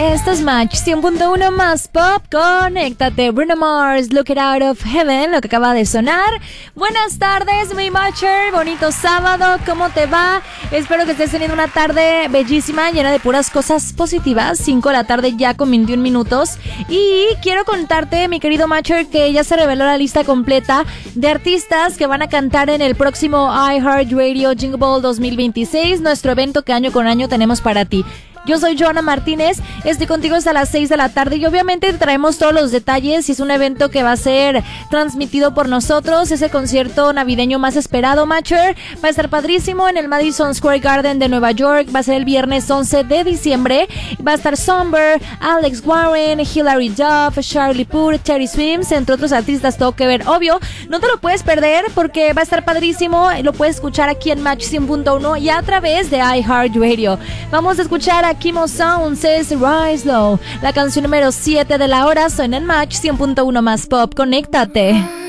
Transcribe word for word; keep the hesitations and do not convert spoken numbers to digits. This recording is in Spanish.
Esto es Match cien punto uno más pop. Conéctate. Bruno Mars, Look It Out of Heaven, lo que acaba de sonar. Buenas tardes, mi Matcher. Bonito sábado. ¿Cómo te va? Espero que estés teniendo una tarde bellísima, llena de puras cosas positivas. cinco de la tarde ya con veintiún minutos. Y quiero contarte, mi querido Matcher, que ya se reveló la lista completa de artistas que van a cantar en el próximo iHeartRadio Jingle Ball dos mil veintiséis, nuestro evento que año con año tenemos para ti. Yo soy Joana Martínez, estoy contigo hasta las seis de la tarde y obviamente te traemos todos los detalles. Y es un evento que va a ser transmitido por nosotros, es el concierto navideño más esperado, Matcher. Va a estar padrísimo en el Madison Square Garden de Nueva York, va a ser el viernes once de diciembre. Va a estar Somber, Alex Warren, Hilary Duff, Charlie Puth, Cherry Swims, entre otros artistas, todo que ver, obvio. No te lo puedes perder porque va a estar padrísimo, lo puedes escuchar aquí en Match cien punto uno y a través de iHeartRadio. Vamos a escuchar a Kimo Sounds, es Rise Low, la canción número siete de la hora. Suena en Match cien punto uno más pop. Conéctate.